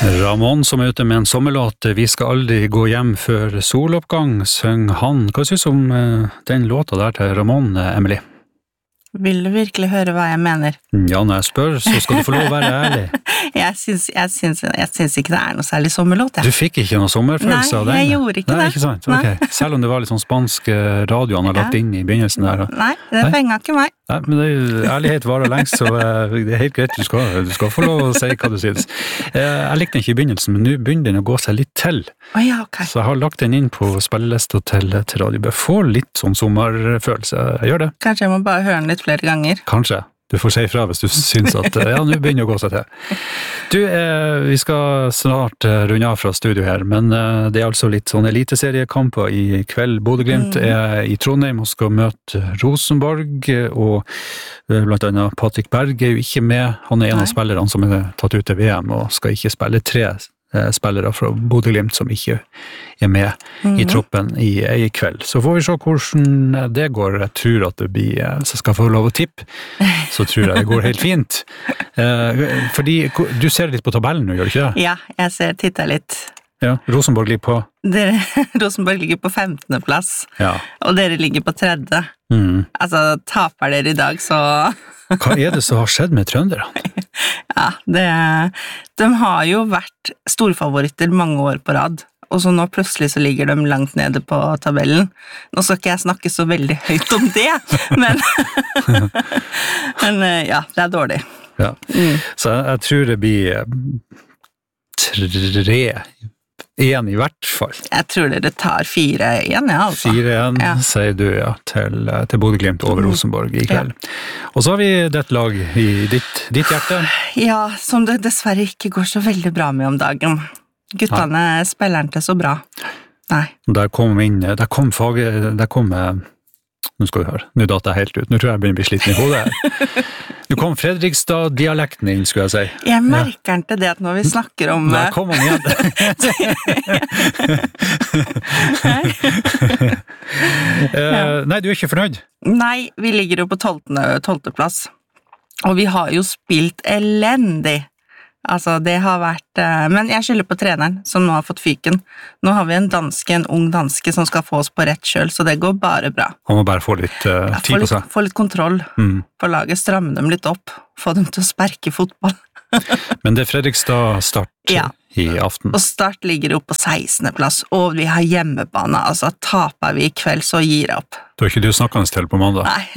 Ramón som ute med en sommerlåt, vi skal aldri gå hjem før soloppgang, søng han. Hva synes du om den låta der til Ramón, Emily? Vil du virkelig høre hva jeg mener? Ja, når jeg spør, så skal du få lov å være ærlig. Jeg syns ikke det noe særlig sommerlåt, ja. Du fikk ikke noe sommerfølelse av den? Nei, jeg gjorde ikke det. Ikke sant? Okay. Selv om det var litt sånn spansk radio han har lagt inn i begynnelsen der. Nei, det fenget ikke meg. Nei, men ærlighet varer lengst, så det helt greit, du skal få lov å si hva du synes. Jeg likte den ikke i begynnelsen, men nå begynner den å gå seg litt til. Ja, ok. Så jeg har lagt den inn på spillelista til Radio B. Får litt sånn sommerfølelse, jeg gjør det. Kanskje jeg må bare høre den litt flere ganger. Kanskje. Du får si ifra hvis du synes at ja, nå begynner å gå seg til. Du, vi skal snart runde av fra studio her, men det altså litt sånn eliteseriekamper i kveld. Bodø/Glimt i Trondheim og skal møte Rosenborg, og blant annet Patrick Berg jo ikke med. Han en av spillerne som tatt ut til VM og skal ikke spille. 3 spillere fra Bodø/Glimt som ikke med i troppen i kveld. Så får vi se hvordan det går. Jeg tror at det blir, så skal jeg få lov å tippe, så tror jeg det går helt fint. Fordi du ser litt på tabellen nå, gjør du ikke det? Ja, jeg tittet litt. Ja, Rosenborg ligger på? Rosenborg ligger på 15. plass, ja. Og dere ligger på 3. Altså, taper dere i dag, så... Hva det som har skjedd med trønderne? Ja, de har jo vært storfavoritter mange år på rad, og så nå plutselig så ligger de langt nede på tabellen. Nå skal ikke jeg snakke så veldig høyt om det, men ja, det dårlig. Ja. Så jeg tror det blir 3-1 i hvert fall. Jeg tror dere tar 4-1, ja, altså. 4-1, sier du, ja, til Bodø/Glimt over Rosenborg i kveld. Ja. Og så har vi dette lag i ditt hjerte. Ja, som det dessverre ikke går så veldig bra med om dagen. Guttene spiller ikke så bra. Nei. Der kom nå skal vi høre, nå datt jeg helt ut. Nå tror jeg begynner å bli sliten i hodet. Nå kom Fredrikstad-dialekten inn, skulle jeg si. Jeg merker ikke det at når vi snakker om... Der kom han igjen. Nei, du ikke fornøyd? Nei, vi ligger jo på 12. plass. Og vi har jo spilt elendig. Altså, det har vært... Men jeg skylder på treneren, som nå har fått fyken. Nå har vi en ung danske, som skal få oss på rett kjøl, så det går bare bra. Han må bare få litt tid på seg. Få litt kontroll på laget, stramme dem litt opp, få dem til å sperke fotball. Men det Fredrikstad start i aften. Og Start ligger jo på 16. plass, og vi har hjemmebane. Altså, taper vi i kveld, så gir jeg opp. Da har ikke du snakket til på mandag? Nei.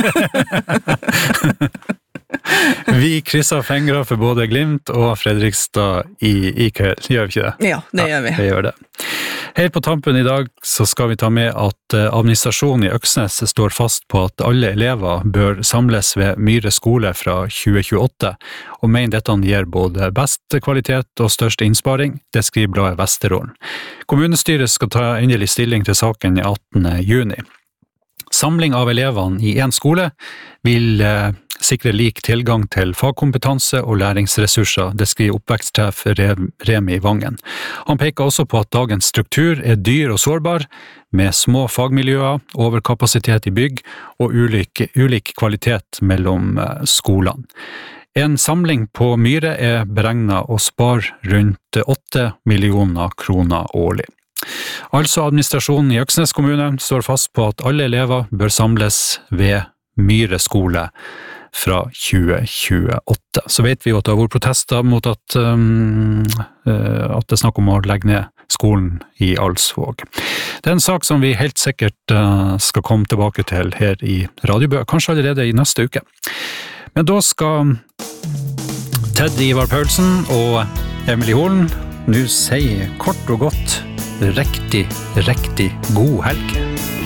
Vi krysser fingre for både Glimt og Fredrikstad i kveld, gjør vi ikke det? Ja, det gjør vi. Det gjør det. Helt på tampen i dag så skal vi ta med at administrasjonen i Øksnes står fast på at alle elever bør samles ved Myhre skole fra 2028, og mener dette gir både best kvalitet og størst innsparing, det skriver bladet Vesterålen. Kommunestyret skal ta endelig stilling til saken i 18. juni. Samling av elevene i en skole vil sikre lik tilgang til fagkompetanse og læringsressurser, det skriver oppvekstsjef Remi Vangen. Han peker også på at dagens struktur dyr og sårbar, med små fagmiljøer, overkapasitet i bygg og ulik kvalitet mellom skolene. En samling på Myhre beregnet å spare rundt 8 millioner kroner årlig. Altså administrasjonen i Øksnes kommune står fast på at alle elever bør samles ved Myhre skole fra 2028. Så vet vi jo at det har vært protester mot at det er snakk om å legge ned skolen i Alsvåg. Det en sak som vi helt sikkert skal komme tilbake til her i Radio Bø, kanskje allerede i neste uke. Men da skal Ted Ivar Paulsen og Emily Holen nå si kort og godt riktig god helg.